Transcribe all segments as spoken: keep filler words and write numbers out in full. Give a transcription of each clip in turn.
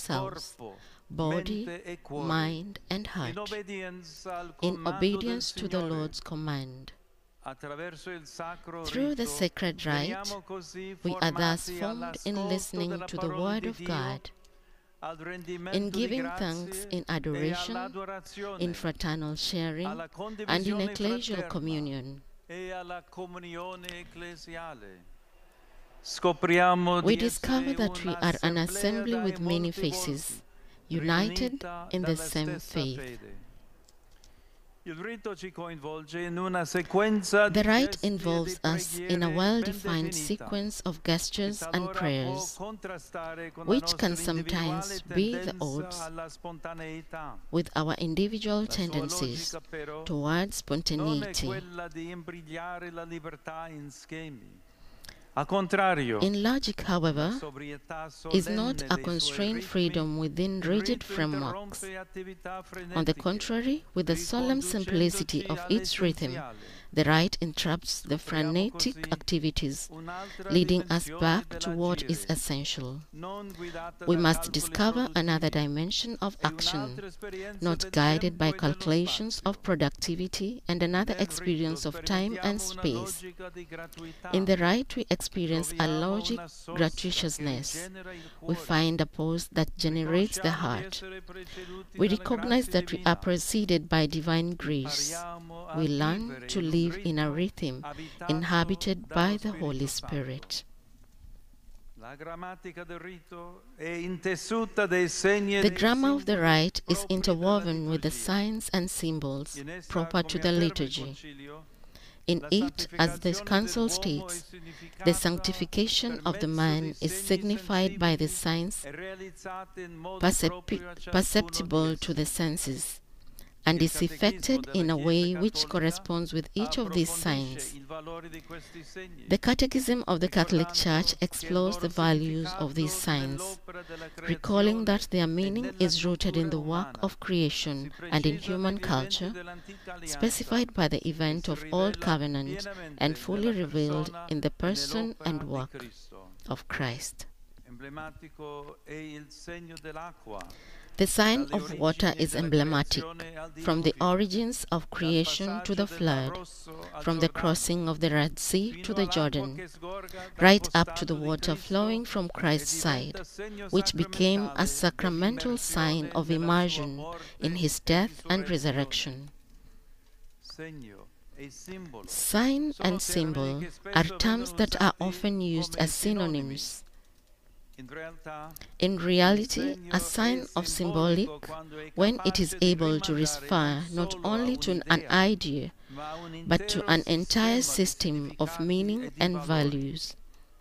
ourselves, body, mind, and heart, in obedience to the Lord's command. Through the sacred rite, we are thus formed in listening to the Word of God, in giving thanks in adoration, in fraternal sharing, and in ecclesial communion. We discover that we are an assembly with many faces, united in the same faith. The rite involves us in a well-defined sequence of gestures and prayers, which can sometimes be the odds with our individual tendencies towards spontaneity. In logic, however, is not a constrained freedom within rigid frameworks. On the contrary, with the solemn simplicity of its rhythm, the rite interrupts the frenetic activities, leading us back to what is essential. We must discover another dimension of action, not guided by calculations of productivity, and another experience of time and space. In the rite, we experience a logic gratuitousness. We find a pause that generates the heart. We recognize that we are preceded by divine grace. We learn to live in a rhythm inhabited by the Holy Spirit. The grammar of the rite is interwoven with the signs and symbols proper to the liturgy. In it, as the Council states, the sanctification of the man is signified by the signs percep- perceptible to the senses, and is effected in a way which corresponds with each of these signs. The Catechism of the Catholic Church explores the values of these signs, recalling that their meaning is rooted in the work of creation and in human culture, specified by the event of Old Covenant and fully revealed in the person and work of Christ. The sign of water is emblematic, from the origins of creation to the flood, from the crossing of the Red Sea to the Jordan, right up to the water flowing from Christ's side, which became a sacramental sign of immersion in his death and resurrection. Sign and symbol are terms that are often used as synonyms. In reality, a sign of symbolic when it is able to refer not only to an idea, but to an entire system of meaning and values.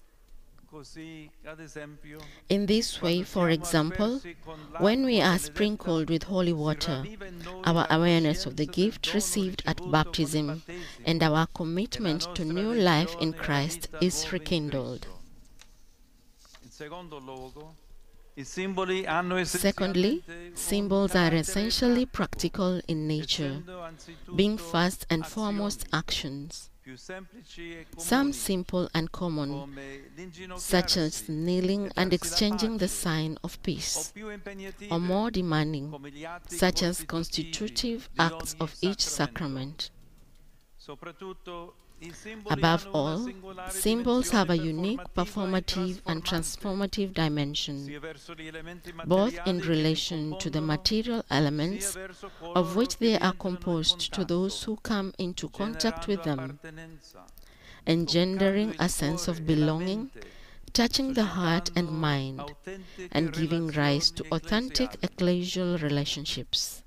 In this way, for example, when we are sprinkled with holy water, our awareness of the gift received at baptism and our commitment to new life in Christ is rekindled. Secondly, symbols are essentially practical in nature, being first and foremost actions. Some simple and common, such as kneeling and exchanging the sign of peace, or more demanding, such as constitutive acts of each sacrament. Above all, symbols have a unique performative and transformative dimension, both in relation to the material elements of which they are composed to those who come into contact with them, engendering a sense of belonging, touching the heart and mind, and giving rise to authentic ecclesial relationships.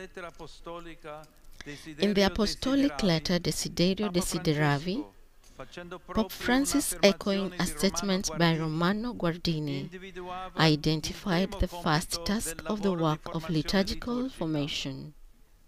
In the apostolic letter Desiderio Desideravi, Pope Francis, echoing a statement by Romano Guardini, identified the first task of the work of liturgical formation.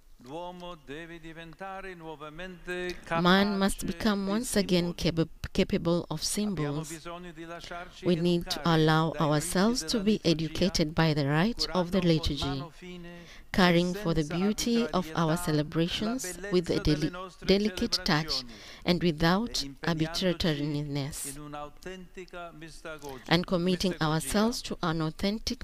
Man must become once again cap- capable of symbols. We need to allow ourselves to be educated by the rite of the liturgy, caring for the beauty of our celebrations with a deli- delicate touch and without arbitrariness, and committing ourselves to an authentic